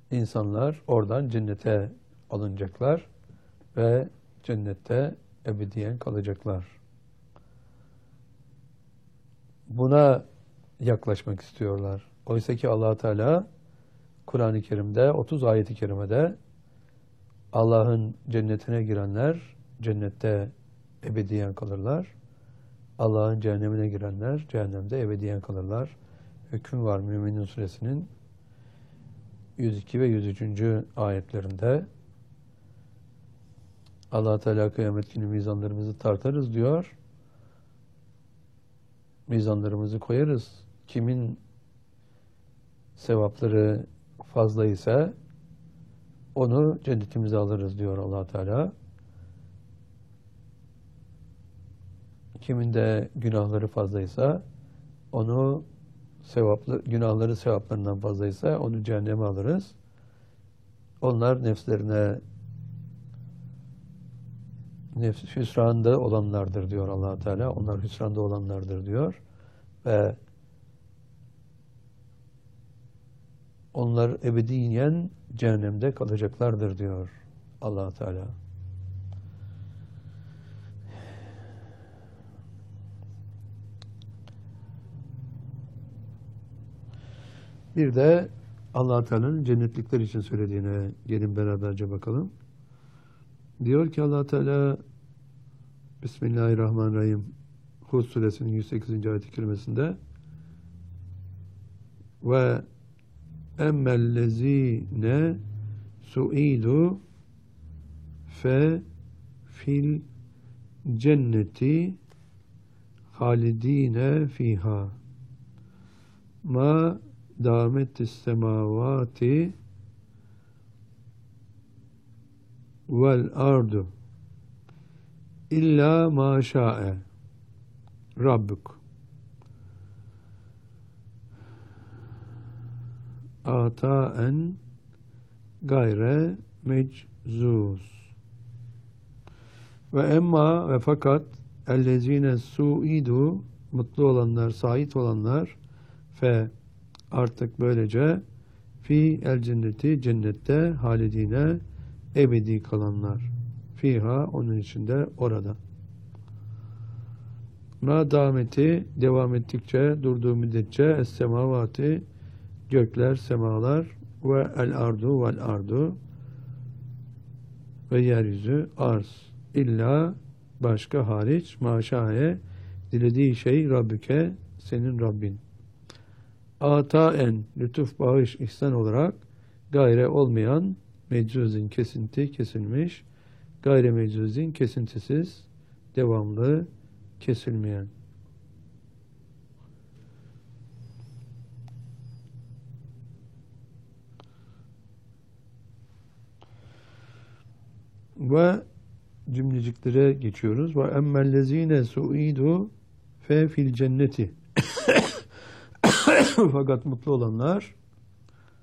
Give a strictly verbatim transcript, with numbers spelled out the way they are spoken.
insanlar oradan cennete alınacaklar ve cennette ebediyen kalacaklar. Buna yaklaşmak istiyorlar. Oysa ki Allah Teala Kur'an-ı Kerim'de otuz ayet-i kerimede Allah'ın cennetine girenler cennette ebediyen kalırlar. Allah'ın cehennemine girenler cehennemde ebediyen kalırlar. Hüküm var Müminun Suresinin yüz iki ve yüz üçüncü ayetlerinde. Allah Teala kıyamet günü mizanlarımızı tartarız diyor. Mizanlarımızı koyarız. Kimin sevapları fazla ise onu cennetimize alırız diyor Allah Teala. Kimin de günahları fazlaysa onu sevaplı günahları sevaplarından fazlaysa onu cehenneme alırız. Onlar nefslerine nefs hüsranda olanlardır diyor Allah Teala. Onlar hüsranda olanlardır diyor ve onlar ebediyen cehennemde kalacaklardır diyor Allah Teala. Bir de Allah Teala'nın cennetlikler için söylediğine gelin beraberce bakalım. Diyor ki Allah Teala Bismillahirrahmanirrahim Hud suresinin yüz sekizinci ayet-i kerimesinde ve emmellezine su'idu fe fil cenneti halidine fiha ma dametis semavati vel ardu illa ma şa'e Rabbuk ataen gayre meczuz ve emma ve fakat ellezine su'idu mutlu olanlar, sait olanlar fe artık böylece fi el cenneti cennette halidine ebedi kalanlar. Fiha onun içinde orada. Ma dameti devam ettikçe durduğu müddetçe es semavati gökler, semalar ve el ardu vel ardu ve yeryüzü arz. İlla başka hariç maşae dilediği şey Rabbüke senin Rabbin. Ataen lütuf bağış ihsan olarak gayre olmayan meczuzin kesinti kesilmiş gayre meczuzin kesintisiz devamlı kesilmeyen. Ve cümleciklere geçiyoruz. Ve emmellezine su'idu fe fil cenneti fakat mutlu olanlar